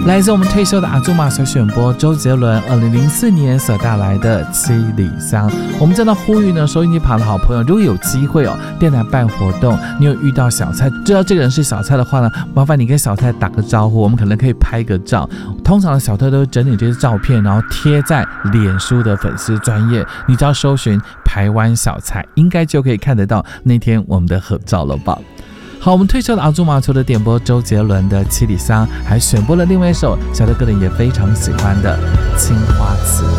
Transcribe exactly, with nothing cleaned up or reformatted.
来自我们退休的阿祖玛所选播周杰伦二零零四年所带来的《七里香》。我们真的呼吁呢，收音机旁的好朋友，如果有机会哦，电台办活动，你有遇到小蔡，知道这个人是小蔡的话呢，麻烦你跟小蔡打个招呼，我们可能可以拍个照。通常的小蔡都会整理这些照片，然后贴在脸书的粉丝专页，你只要搜寻台湾小蔡，应该就可以看得到那天我们的合照了吧。好，我们退休的阿祖玛除了点播周杰伦的《七里香》，还选播了另外一首小的个人也非常喜欢的《青花瓷》。